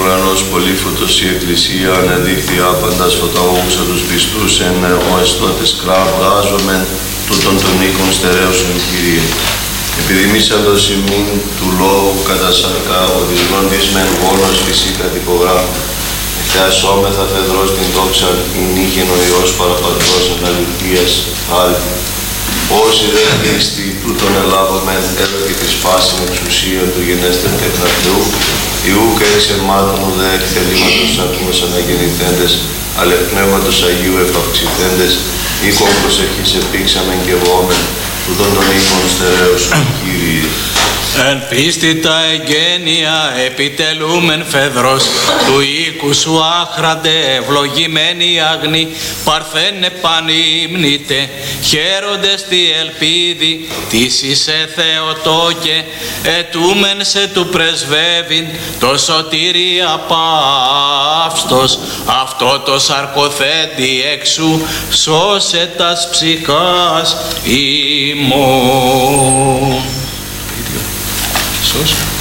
ουρανός πολύφωτος η Εκκλησία ανεδείχθη άπαντας φωταγούσα τους πιστούς εν ο εστώτες κραβγάζομεν τούτων των οίκων στερέωσον Κύριε. Επιδημήσαντος ημίν του λόγου κατά σαρκά ότι γνωρίσμεν γόνος φυσίκα τυπογράφου. Θεασόμεθα Φεδρός την δόξα νύχεν ο Υιός παραπατρός εν αληθείας χάρη. Όσοι δεν πίστη τούτον ελάβομεν έδωκε της φάσιν εξουσίαν του γενέστερ τέκνα Θεού, Ιούκ εξ ερμάτων ουδέ εκ θελήματος άκοιμος αναγεννηθέντες, αλλά εκ πνεύματος Αγίου επαυξηθέντες, οίκον προσευχής επήξαμεν και βόμεν, τούτον των οίκων στερέωσον Κύριε. Εν πίστη τα εγγένεια επιτελούμεν Φεδρός, του οίκου σου άχραντε ευλογημένοι αγνοί, παρθένε πανύμνητε, χαίρονται στη ελπίδη, της είσαι Θεοτόκε, ετούμεν σε του πρεσβεύειν, το σωτήρια παύστος, αυτό το σαρκοθέντη εξού, σώσε τας ψυχάς ημών.